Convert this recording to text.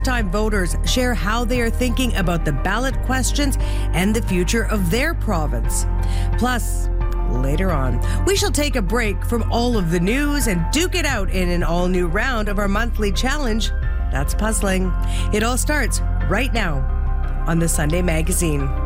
Time voters share how they are thinking about the ballot questions and the future of their province. Plus, later on, we shall take a break from all of the news and duke it out in an all-new round of our monthly challenge, That's Puzzling. It all starts right now on the Sunday Magazine.